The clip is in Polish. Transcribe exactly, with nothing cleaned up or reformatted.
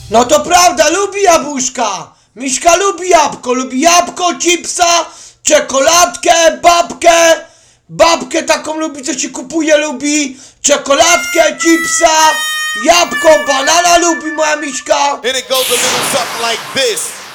No to prawda, lubi jabłuszka. Miśka lubi jabłko, lubi jabłko, chipsa, czekoladkę, babkę. Babkę taką lubi, co ci kupuje, lubi. Czekoladkę, chipsa, jabłko, banana lubi moja Miśka. And it goes a little something like this.